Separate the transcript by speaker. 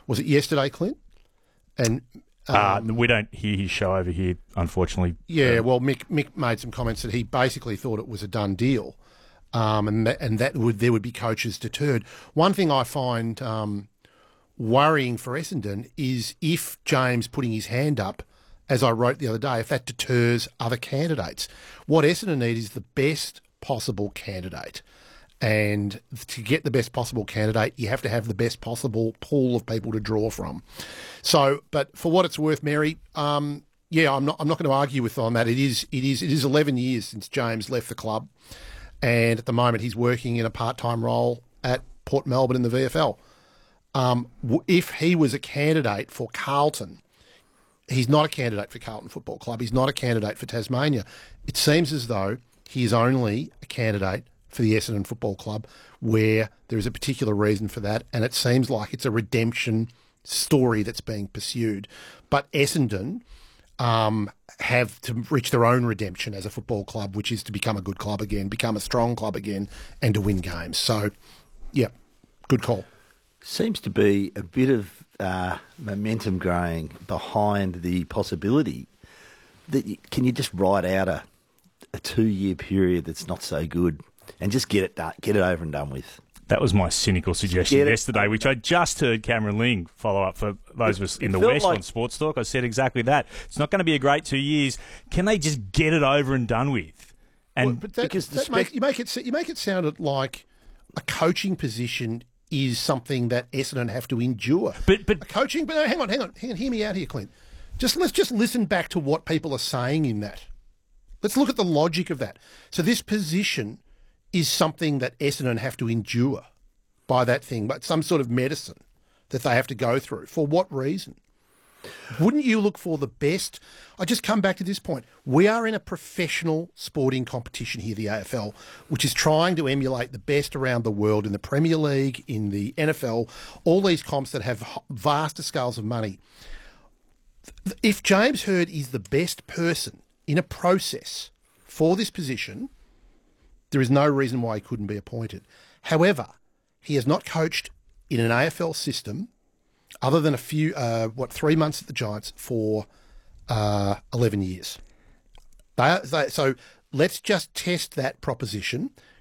Speaker 1: Was it yesterday, Clint? And
Speaker 2: we don't hear his show over here, unfortunately.
Speaker 1: yeah, well, Mick made some comments that he basically thought it was a done deal, and that there would be coaches deterred. One thing I find worrying for Essendon is if James putting his hand up, as I wrote the other day, if that deters other candidates. What Essendon need is the best possible candidate. And to get the best possible candidate, you have to have the best possible pool of people to draw from. So, but for what it's worth, Mary, I'm not going to argue with on that. It is 11 years since James left the club, and at the moment he's working in a part-time role at Port Melbourne in the VFL. If he was a candidate for Carlton, he's not a candidate for Carlton Football Club. He's not a candidate for Tasmania. It seems as though he is only a candidate for the Essendon Football Club, where there is a particular reason for that, and it seems like it's a redemption story that's being pursued. But Essendon have to reach their own redemption as a football club, which is to become a good club again, become a strong club again, and to win games. So, yeah, good call.
Speaker 3: Seems to be a bit of momentum growing behind the possibility that can you just ride out a 2-year period that's not so good and just get it over and done with.
Speaker 2: That was my cynical suggestion yesterday, which I just heard Cameron Ling follow up for those of us in the West on Sports Talk. I said exactly that. It's not going to be a great 2 years. Can they just get it over and done with? And
Speaker 1: you make it sound like a coaching position is something that Essendon have to endure. But coaching. But no, hang on. Hear me out here, Clint. Let's just listen back to what people are saying in that. Let's look at the logic of that. So this position is something that Essendon have to endure by that thing, but some sort of medicine that they have to go through. For what reason? Wouldn't you look for the best? I just come back to this point. We are in a professional sporting competition here, the AFL, which is trying to emulate the best around the world in the Premier League, in the NFL, all these comps that have vast scales of money. If James Hird is the best person in a process for this position, there is no reason why he couldn't be appointed. However, he has not coached in an AFL system other than 3 months at the Giants for 11 years. So let's just test that proposition.